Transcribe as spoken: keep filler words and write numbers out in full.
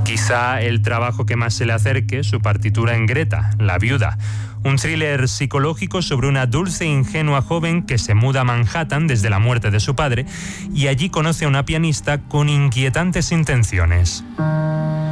Quizá el trabajo que más se le acerque, su partitura en Greta, la viuda. Un thriller psicológico sobre una dulce e ingenua joven que se muda a Manhattan desde la muerte de su padre y allí conoce a una pianista con inquietantes intenciones.